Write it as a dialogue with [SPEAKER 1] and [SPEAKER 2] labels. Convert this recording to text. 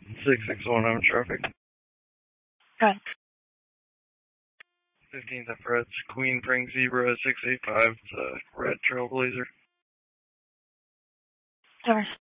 [SPEAKER 1] 661 on traffic.
[SPEAKER 2] Right.
[SPEAKER 1] 15th at Fred's, Queen Pring Zebra 685, red Trailblazer.
[SPEAKER 2] Over.